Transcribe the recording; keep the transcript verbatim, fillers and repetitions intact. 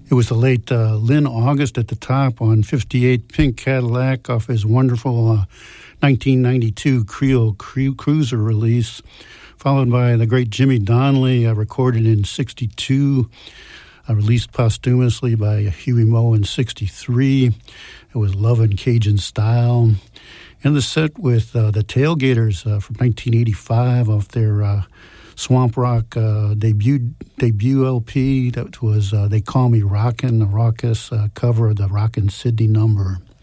It was the late uh, Lynn August at the top on fifty-eight Pink Cadillac off his wonderful uh, nineteen ninety-two Creole Cru- Cruiser release, followed by the great Jimmy Donnelly, uh, recorded in sixty-two, uh, released posthumously by Huey Moe in sixty-three. It was Love and Cajun Style. And the set with uh, the Tailgaters uh, from nineteen eighty-five off their uh, Swamp Rock uh, debut debut L P. That was uh, They Call Me Rockin', the raucous uh, cover of the Rockin' Sydney number.